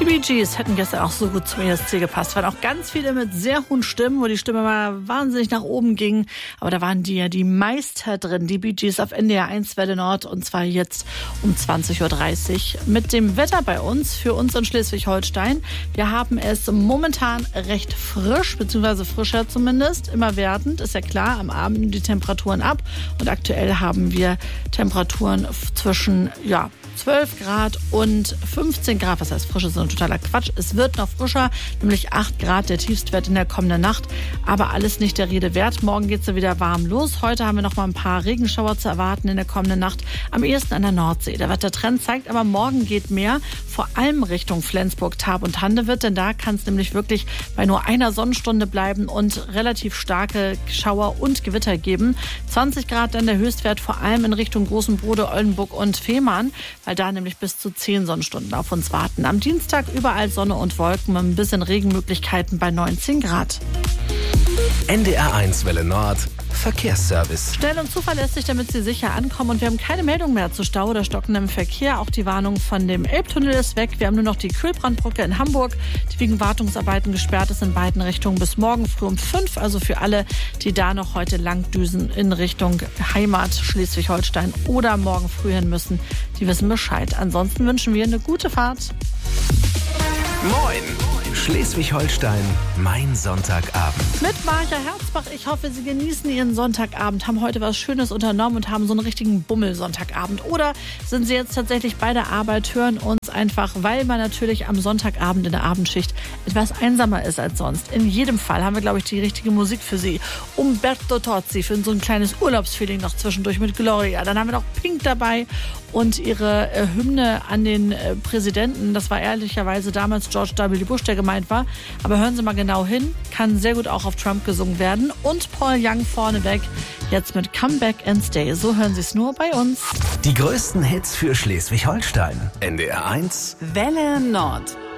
Bee Gees hätten gestern auch so gut zum ESC gepasst. Waren auch ganz viele mit sehr hohen Stimmen, wo die Stimme mal wahnsinnig nach oben ging. Aber da waren die ja die Meister drin, die Bee Gees auf NDR 1 Welle Nord, und zwar jetzt um 20.30 Uhr. Mit dem Wetter bei uns, für uns in Schleswig-Holstein. Wir haben es momentan recht frisch, beziehungsweise frischer zumindest, immer werdend, ist ja klar, am Abend nehmen die Temperaturen ab. Und aktuell haben wir Temperaturen zwischen, 12 Grad und 15 Grad. Was heißt frisch? Das ist ein totaler Quatsch. Es wird noch frischer, nämlich 8 Grad der Tiefstwert in der kommenden Nacht. Aber alles nicht der Rede wert. Morgen geht es wieder warm los. Heute haben wir noch mal ein paar Regenschauer zu erwarten in der kommenden Nacht. Am ehesten an der Nordsee. Der Wettertrend zeigt aber, morgen geht mehr. Vor allem Richtung Flensburg, Tharp und Handewitt. Denn da kann es nämlich wirklich bei nur einer Sonnenstunde bleiben und relativ starke Schauer und Gewitter geben. 20 Grad dann der Höchstwert, vor allem in Richtung Großen Brode, Oldenburg und Fehmarn, weil da nämlich bis zu 10 Sonnenstunden auf uns warten. Am Dienstag überall Sonne und Wolken mit ein bisschen Regenmöglichkeiten bei 19 Grad. NDR 1 Welle Nord Verkehrsservice. Schnell und zuverlässig, damit Sie sicher ankommen. Und wir haben keine Meldung mehr zu Stau oder stockendem Verkehr. Auch die Warnung von dem Elbtunnel ist weg. Wir haben nur noch die Kühlbrandbrücke in Hamburg, die wegen Wartungsarbeiten gesperrt ist in beiden Richtungen bis morgen früh um 5. Also für alle, die da noch heute langdüsen in Richtung Heimat Schleswig-Holstein oder morgen früh hin müssen, die wissen Bescheid. Ansonsten wünschen wir eine gute Fahrt. Moin! Schleswig-Holstein, mein Sonntagabend. Mit Marja Herzbach. Ich hoffe, Sie genießen Ihren Sonntagabend, haben heute was Schönes unternommen und haben so einen richtigen Bummel-Sonntagabend. Oder sind Sie jetzt tatsächlich bei der Arbeit, hören uns einfach, weil man natürlich am Sonntagabend in der Abendschicht etwas einsamer ist als sonst. In jedem Fall haben wir, glaube ich, die richtige Musik für Sie. Umberto Tozzi für so ein kleines Urlaubsfeeling noch zwischendurch mit Gloria. Dann haben wir noch Pink dabei und ihre Hymne an den Präsidenten. Das war ehrlicherweise damals George W. Bush, der gemeint war. Aber hören Sie mal genau hin, kann sehr gut auch auf Trump gesungen werden. Und Paul Young vorneweg, jetzt mit Come Back and Stay. So hören Sie es nur bei uns. Die größten Hits für Schleswig-Holstein. NDR 1 Welle Nord.